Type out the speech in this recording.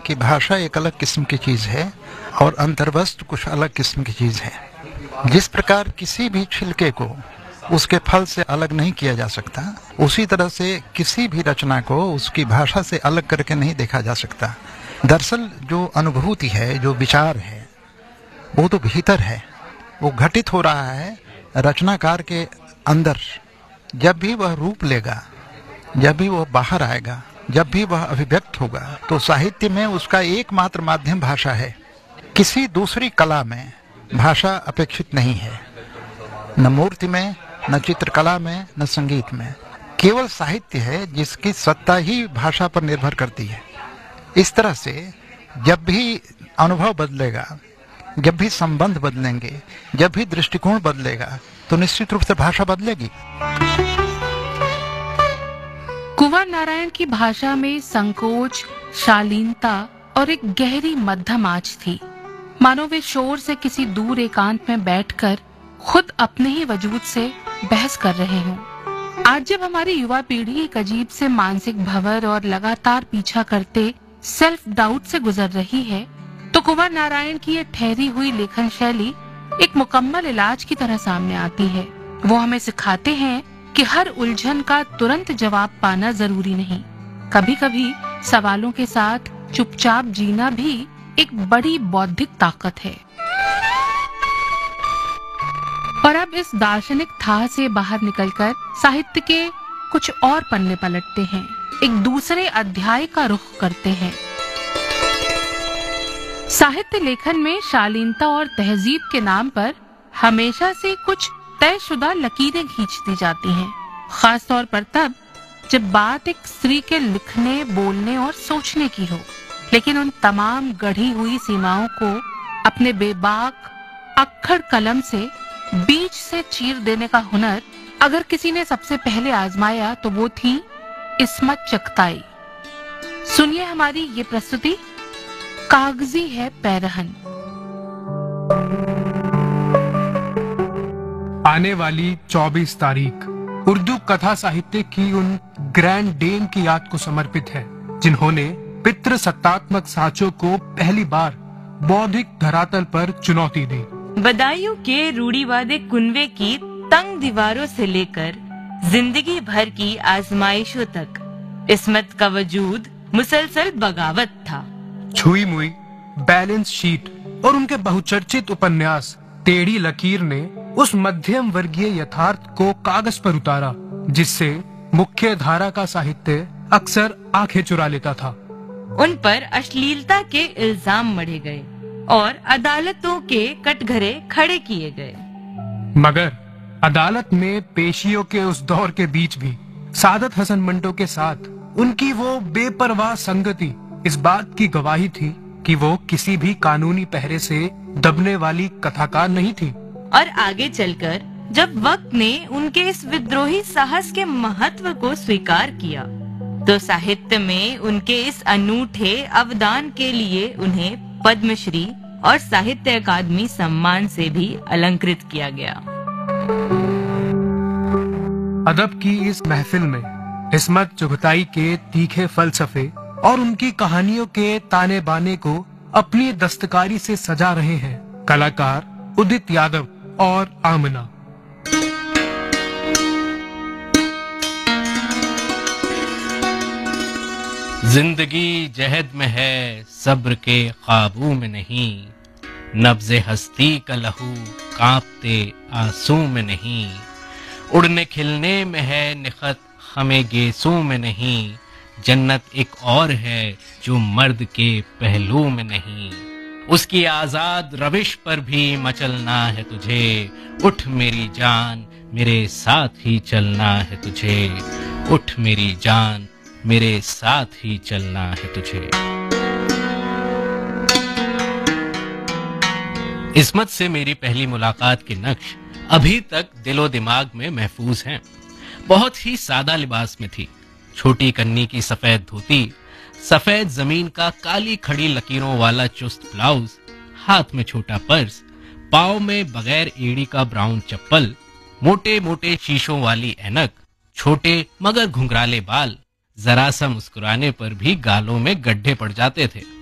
कि भाषा एक अलग किस्म की चीज है और अंतर्वस्त्र कुछ अलग किस्म की चीज है। जिस प्रकार किसी भी छिलके को उसके फल से अलग नहीं किया जा सकता, उसी तरह से किसी भी रचना को उसकी भाषा से अलग करके नहीं देखा जा सकता। दरअसल जो अनुभूति है, जो विचार है, वो तो भीतर है, वो घटित हो रहा है रचनाकार के अंदर। जब भी वह रूप लेगा, जब भी वह बाहर आएगा, जब भी वह अभिव्यक्त होगा, तो साहित्य में उसका एकमात्र माध्यम भाषा है। किसी दूसरी कला में भाषा अपेक्षित नहीं है, न मूर्ति में, न चित्रकला में, न संगीत में। केवल साहित्य है जिसकी सत्ता ही भाषा पर निर्भर करती है। इस तरह से जब भी अनुभव बदलेगा, जब भी संबंध बदलेंगे, जब भी दृष्टिकोण बदलेगा, तो निश्चित रूप से भाषा बदलेगी। कुंवर नारायण की भाषा में संकोच, शालीनता और एक गहरी मध्यम आँच थी, मानो वे शोर से किसी दूर एकांत में बैठकर खुद अपने ही वजूद से बहस कर रहे हों। आज जब हमारी युवा पीढ़ी एक अजीब से मानसिक भंवर और लगातार पीछा करते सेल्फ डाउट से गुजर रही है, तो कुंवर नारायण की ये ठहरी हुई लेखन शैली एक मुकम्मल इलाज की तरह सामने आती है। वो हमें सिखाते हैं कि हर उलझन का तुरंत जवाब पाना जरूरी नहीं। कभी कभी सवालों के साथ चुपचाप जीना भी एक बड़ी बौद्धिक ताकत है। और अब इस दार्शनिक थाह से बाहर निकलकर साहित्य के कुछ और पन्ने पलटते हैं, एक दूसरे अध्याय का रुख करते हैं। साहित्य लेखन में शालीनता और तहजीब के नाम पर हमेशा से कुछ तयशुदा लकीरें खींच दी जाती हैं, खास तौर पर तब जब बात एक स्त्री के लिखने, बोलने और सोचने की हो। लेकिन उन तमाम गढ़ी हुई सीमाओं को अपने बेबाक अक्खड़ कलम से बीच से चीर देने का हुनर अगर किसी ने सबसे पहले आजमाया तो वो थी इस्मत चगताई। सुनिए हमारी ये प्रस्तुति, कागजी है पैरहन। आने वाली 24 तारीख उर्दू कथा साहित्य की उन ग्रैंड डेम की याद को समर्पित है, जिन्होंने पितृसत्तात्मक साँचों को पहली बार बौद्धिक धरातल पर चुनौती दी। बदायूं के रूढ़िवादी कुनवे की तंग दीवारों से लेकर जिंदगी भर की आजमाइशों तक इस्मत का वजूद मुसलसल बगावत था। छुई मुई, बैलेंस शीट और उनके बहुचर्चित उपन्यास टेढ़ी लकीर ने उस मध्यम वर्गीय यथार्थ को कागज पर उतारा, जिससे मुख्य धारा का साहित्य अक्सर आंखें चुरा लेता था। उन पर अश्लीलता के इल्जाम मढ़े गए और अदालतों के कटघरे खड़े किए गए। मगर अदालत में पेशियों के उस दौर के बीच भी सादत हसन मंटो के साथ उनकी वो बेपरवाह संगति इस बात की गवाही थी कि वो किसी भी कानूनी पहरे से दबने वाली कथाकार नहीं थी। और आगे चलकर जब वक्त ने उनके इस विद्रोही साहस के महत्व को स्वीकार किया, तो साहित्य में उनके इस अनूठे अवदान के लिए उन्हें पद्मश्री और साहित्य अकादमी सम्मान से भी अलंकृत किया गया। अदब की इस महफिल में इस्मत चुगताई के तीखे फलसफे और उनकी कहानियों के ताने बाने को अपनी दस्तकारी से सजा रहे हैं कलाकार उदित यादव और आमना। जिंदगी जहद में है, सब्र के काबू में नहीं। नब्ज़े हस्ती का लहू कांपते आंसू में नहीं। उड़ने खिलने में है निखत, हमें गेसू में नहीं। जन्नत एक और है जो मर्द के पहलू में नहीं। उसकी आजाद रविश पर भी मचलना है तुझे। उठ मेरी जान, मेरे साथ ही चलना है तुझे। उठ मेरी जान, मेरे साथ ही चलना है तुझे। इस्मत से मेरी पहली मुलाकात के नक्श अभी तक दिलो दिमाग में महफूज हैं। बहुत ही सादा लिबास में थी। छोटी कन्नी की सफेद धोती, सफेद जमीन का काली खड़ी लकीरों वाला चुस्त ब्लाउज, हाथ में छोटा पर्स, पाँव में बगैर एड़ी का ब्राउन चप्पल, मोटे मोटे शीशों वाली ऐनक, छोटे मगर घुंघराले बाल, जरा सा मुस्कुराने पर भी गालों में गड्ढे पड़ जाते थे।